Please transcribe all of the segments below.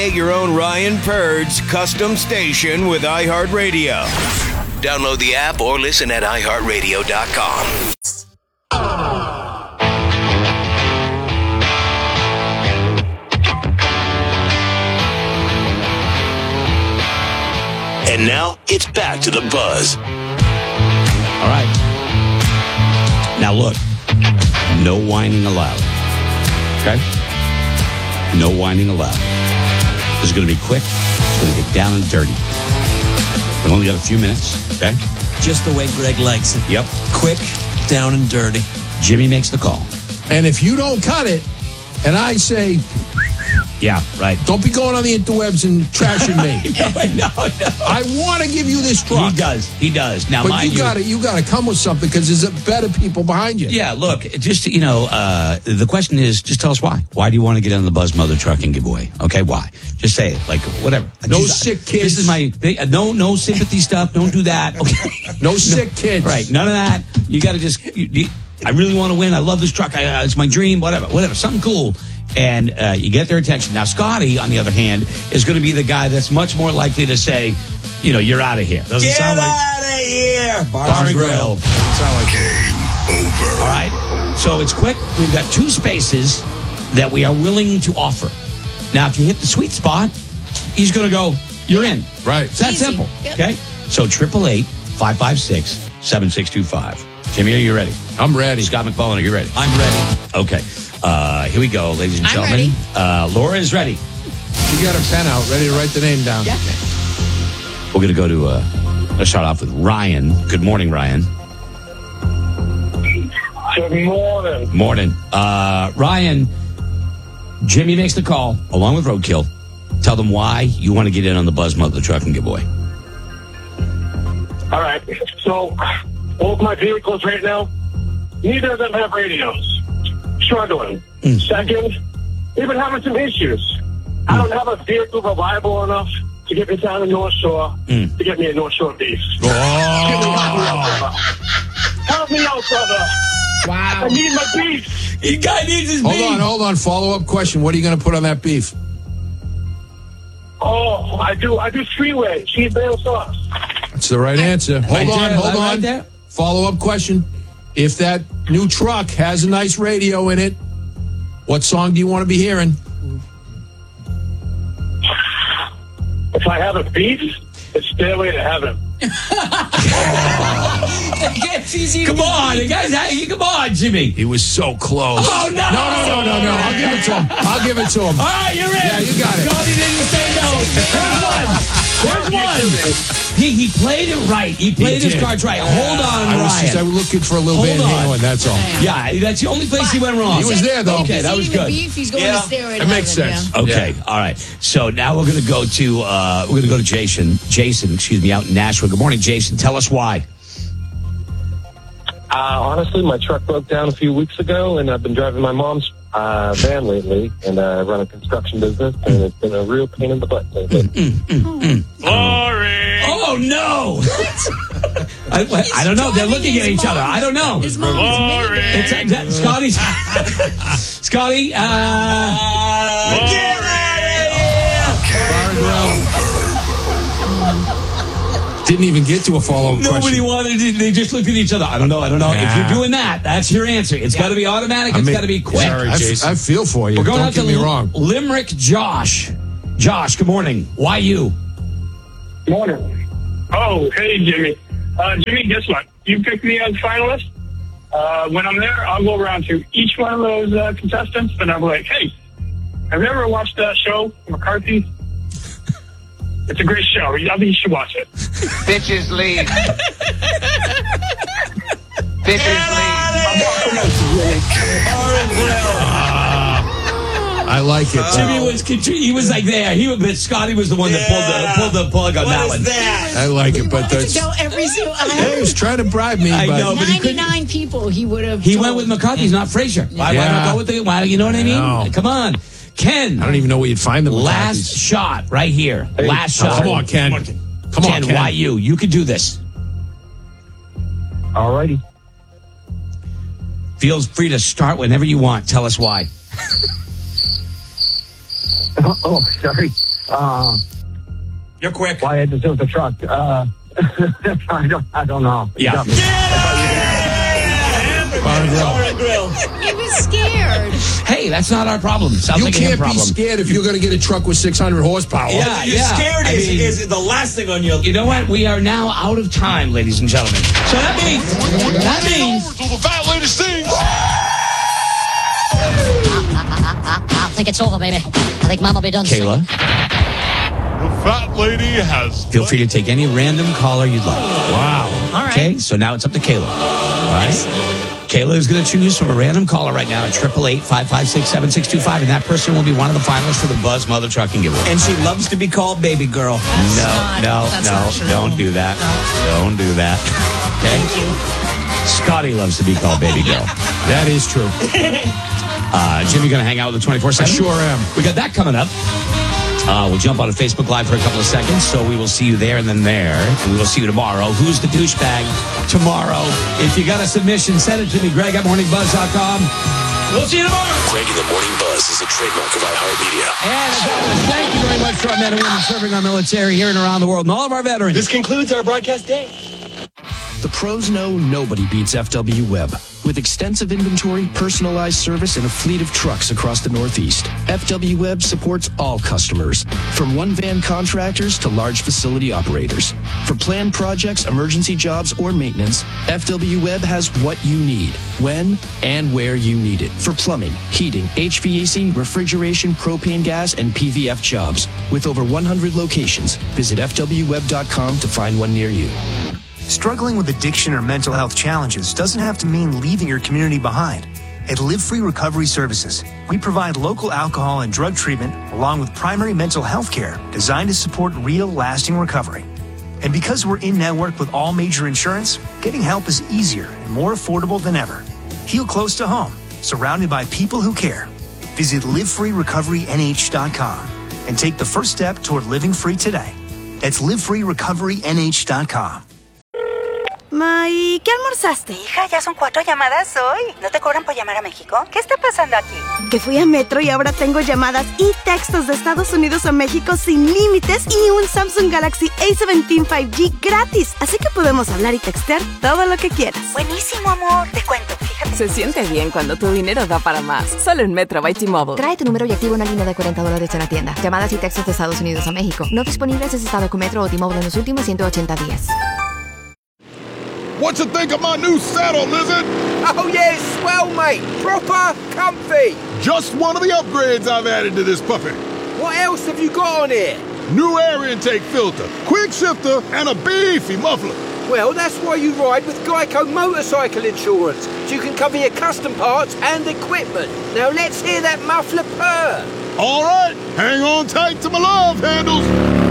Create your own Ryan Purds custom station with iHeartRadio. Download the app or listen at iHeartRadio.com. And now it's back to the buzz. All right. Now look, no whining allowed. Okay? No whining allowed. This is going to be quick. It's going to get down and dirty. We've only got a few minutes. Okay? Just the way Greg likes it. Yep. Quick, down and dirty. Jimmy makes the call. And if you don't cut it, and I say, yeah, right. Don't be going on the interwebs and trashing me. No. I want to give you this truck. He does. Now, but you got to come with something because there's better people behind you. Yeah, look, just, the question is, just tell us why. Why do you want to get on the Buzz Mother Trucking giveaway? Okay, why? Just say it, like, whatever. No sick kids. This is my, no sympathy stuff. Don't do that. Okay. No sick kids. Right, none of that. You got to just, I really want to win. I love this truck. It's my dream, whatever. Something cool. And you get their attention. Now, Scotty, on the other hand, is going to be the guy that's much more likely to say, you're out of here. Get out of here. Bar and Grill. Sound like Game over. All right. So it's quick. We've got 2 spaces that we are willing to offer. Now, if you hit the sweet spot, he's going to go, you're in. Right. It's that simple. Yep. Okay? So 888-556-7625. Jimmy, are you ready? I'm ready. Scott McMullen, are you ready? I'm ready. Okay. Here we go, ladies and I'm gentlemen. Laura is ready. You got a pen out, ready to write the name down. Yeah. We're going to go to, let's start off with Ryan. Good morning, Ryan. Good morning. Morning. Ryan, Jimmy makes the call, along with Roadkill. Tell them why you want to get in on the Buzz Mother Trucking giveaway. All right. So, both my vehicles right now, neither of them have radios. Struggling. Second, even having some issues. I don't have a vehicle reliable enough to get me down to North Shore to get me a North Shore beef. Help me out, brother. Wow. I need my beef. The guy needs his beef. Hold on. Follow-up question. What are you going to put on that beef? Oh, I do 3-way. Cheese mayo sauce. That's the right answer. Hold on. Right there. Follow-up question. If that new truck has a nice radio in it, what song do you want to be hearing? If I have a beef, it's Stairway to Heaven. Come on, the guy's come on, Jimmy. He was so close. Oh, no. No. I'll give it to him. All right, you're in. Yeah, you got it. Scotty didn't say no. There's one. He played it right. He played his cards right. Hold on, I was Ryan. looking for a little Hold Van on. Halen, that's all. Yeah, that's the only place he went wrong. He was there, though. Okay, that was good. Beef, he's going to Stairway to It makes Heaven, sense. yeah. Okay, all right. So now we're going to go to Jason, out in Nashville. Good morning, Jason. Tell us why. Honestly, my truck broke down a few weeks ago, and I've been driving my mom's van lately, and I run a construction business, and it's been a real pain in the butt lately. Boring. Oh no! I don't know. They're looking at each other. I don't know. His mom's Boring. It's Scotty. Scotty. Get out Didn't even get to a follow-up question. Nobody wanted it. They just looked at each other. I don't know. If you're doing that, that's your answer. It's got to be automatic. It's got to be quick. Sorry, Jason. I feel for you. We're going Don't out get to me wrong. Limerick, Josh. Josh, good morning. Why you? Morning. Oh, hey, Jimmy. Jimmy, guess what? You picked me as finalist. When I'm there, I'll go around to each one of those contestants, and I'm like, hey, have you ever watched that show, McCarthy? It's a great show. I think you should watch it. Bitches leave. Bitches I like it. Jimmy was like there. But Scotty was the one that pulled the plug on that one. I like it, but that's... To know every single. He was trying to bribe me, I but... know, but he couldn't. 99 people he would have. He went with McCarthy's, not Frazier. Why not go with the? Why? You know what I mean? No. Come on, Ken. I don't even know where you'd find them. Last shot right here. Last shot. Come on, Ken. Come on, Ken. Ken. Why you? You could do this. Alrighty. Feel free to start whenever you want. Tell us why. Oh, sorry. You're quick. Why I had to tilt the truck? I don't know. Yeah. He was scared. Hey, that's not our problem. Sounds You like a him can't be problem. scared if you're going to get a truck with 600 horsepower. Yeah, You're scared is the last thing on your... You know what? We are now out of time, ladies and gentlemen. So that means the fat lady sings. I think it's over, baby. I think Mom will be done soon. Kayla, The fat lady has... feel free to take any random caller you'd like. Wow. All right. Okay, so now it's up to Kayla. All right? Kayla is going to choose from a random caller right now at 888-556-7625, and that person will be one of the finalists for the Buzz Mother Trucking Giveaway. And she loves to be called baby girl. No, don't do that. Don't do that. Okay? Thank you. Scotty loves to be called baby girl. That is true. Jimmy, going to hang out with the 24/7? I sure am. We got that coming up. We'll jump on a Facebook Live for a couple of seconds, so we will see you there and then there. And we will see you tomorrow. Who's the douchebag tomorrow? If you got a submission, send it to me, Greg at morningbuzz.com. We'll see you tomorrow. Greg in the Morning Buzz is a trademark of iHeartMedia. And as always, thank you very much to our men and women serving our military here and around the world and all of our veterans. This concludes our broadcast day. The pros know nobody beats FW Web. With extensive inventory, personalized service, and a fleet of trucks across the Northeast, FW Web supports all customers, from one-van contractors to large facility operators. For planned projects, emergency jobs, or maintenance, FW Web has what you need, when and where you need it. For plumbing, heating, HVAC, refrigeration, propane gas, and PVF jobs. With over 100 locations, visit FWWeb.com to find one near you. Struggling with addiction or mental health challenges doesn't have to mean leaving your community behind. At Live Free Recovery Services, we provide local alcohol and drug treatment along with primary mental health care designed to support real, lasting recovery. And because we're in network with all major insurance, getting help is easier and more affordable than ever. Heal close to home, surrounded by people who care. Visit LiveFreeRecoveryNH.com and take the first step toward living free today. That's LiveFreeRecoveryNH.com. May, ¿qué almorzaste? Hija, ya son 4 llamadas hoy. ¿No te cobran por llamar a México? ¿Qué está pasando aquí? Que fui a Metro y ahora tengo llamadas y textos de Estados Unidos a México sin límites y un Samsung Galaxy A17 5G gratis. Así que podemos hablar y textear todo lo que quieras. Buenísimo, amor. Te cuento, fíjate. Se siente bien cuando tu dinero da para más. Solo en Metro by T-Mobile. Trae tu número y activa una línea de $40 en la tienda. Llamadas y textos de Estados Unidos a México. No disponibles en estado con Metro o T-Mobile en los últimos 180 días. What you think of my new saddle, Lizard? Oh, yeah, it's swell, mate. Proper comfy. Just one of the upgrades I've added to this puppy. What else have you got on here? New air intake filter, quick shifter, and a beefy muffler. Well, that's why you ride with Geico Motorcycle Insurance, so you can cover your custom parts and equipment. Now let's hear that muffler purr. All right, hang on tight to my love handles.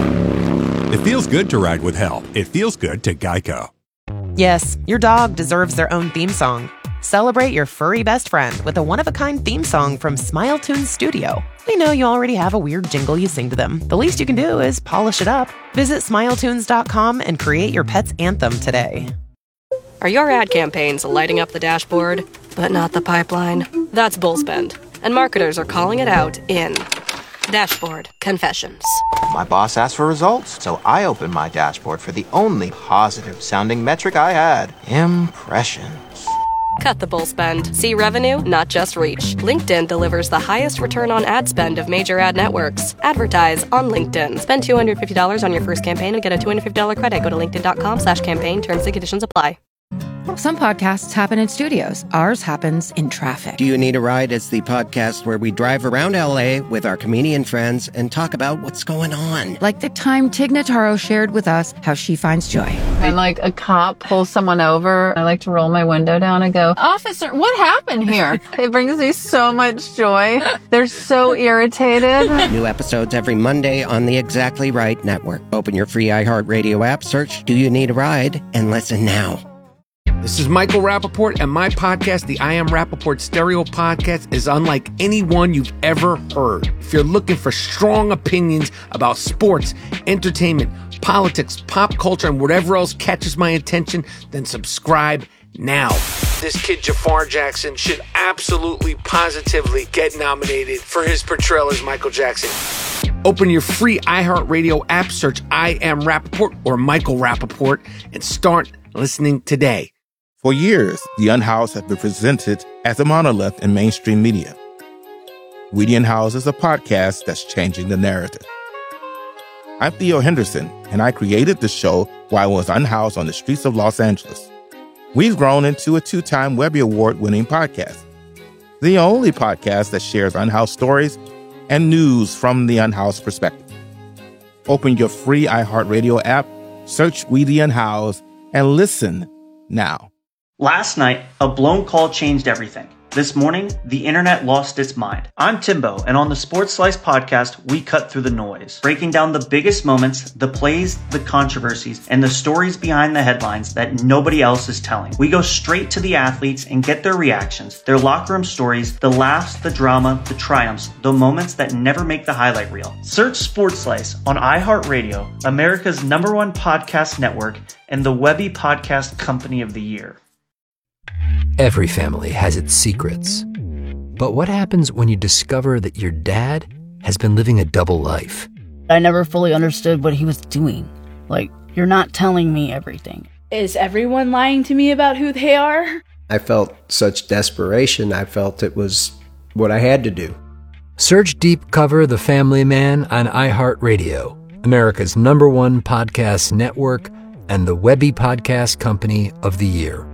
It feels good to ride with help. It feels good to Geico. Yes, your dog deserves their own theme song. Celebrate your furry best friend with a one-of-a-kind theme song from Smile Tunes Studio. We know you already have a weird jingle you sing to them. The least you can do is polish it up. Visit SmileTunes.com and create your pet's anthem today. Are your ad campaigns lighting up the dashboard, but not the pipeline? That's bullspend, and marketers are calling it out in Dashboard Confessions. My boss asked for results, so I opened my dashboard for the only positive-sounding metric I had, impressions. Cut the bull spend. See revenue, not just reach. LinkedIn delivers the highest return on ad spend of major ad networks. Advertise on LinkedIn. Spend $250 on your first campaign and get a $250 credit. Go to linkedin.com/campaign. Terms and conditions apply. Some podcasts happen in studios. Ours happens in traffic. Do You Need a Ride is the podcast where we drive around LA with our comedian friends and talk about what's going on. Like the time Tig Notaro shared with us how she finds joy. When like a cop pulls someone over, I like to roll my window down and go, "Officer, what happened here?" It brings me so much joy. They're so irritated. New episodes every Monday on the Exactly Right Network. Open your free iHeartRadio app, search Do You Need a Ride, and listen now. This is Michael Rappaport, and my podcast, the I Am Rappaport Stereo Podcast, is unlike any one you've ever heard. If you're looking for strong opinions about sports, entertainment, politics, pop culture, and whatever else catches my attention, then subscribe now. this kid Jafar Jackson should absolutely, positively get nominated for his portrayal as Michael Jackson. Open your free iHeartRadio app, search I Am Rappaport or Michael Rappaport, and start listening today. For years, The Unhoused has been presented as a monolith in mainstream media. We the Unhoused is a podcast that's changing the narrative. I'm Theo Henderson, and I created the show while I was unhoused on the streets of Los Angeles. We've grown into a 2-time Webby Award-winning podcast, the only podcast that shares unhoused stories and news from the unhoused perspective. Open your free iHeartRadio app, search We the Unhoused, and listen now. Last night, a blown call changed everything. This morning, the internet lost its mind. I'm Timbo, and on the Sports Slice podcast, we cut through the noise, breaking down the biggest moments, the plays, the controversies, and the stories behind the headlines that nobody else is telling. We go straight to the athletes and get their reactions, their locker room stories, the laughs, the drama, the triumphs, the moments that never make the highlight reel. Search Sports Slice on iHeartRadio, America's #1 podcast network, and the Webby Podcast Company of the Year. Every family has its secrets. But what happens when you discover that your dad has been living a double life? I never fully understood what he was doing. Like, you're not telling me everything. Is everyone lying to me about who they are? I felt such desperation. I felt it was what I had to do. Search Deep Cover The Family Man on iHeartRadio, America's #1 podcast network, and the Webby Podcast Company of the Year.